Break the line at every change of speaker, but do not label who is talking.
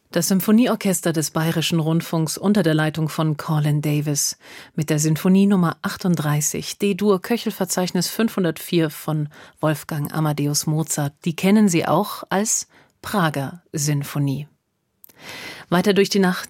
Das Symphonieorchester des Bayerischen Rundfunks unter der Leitung von Colin Davis mit der Sinfonie Nummer 38, D-Dur Köchelverzeichnis 504 von Wolfgang Amadeus Mozart. Die kennen Sie auch als Prager Sinfonie. Weiter durch die Nacht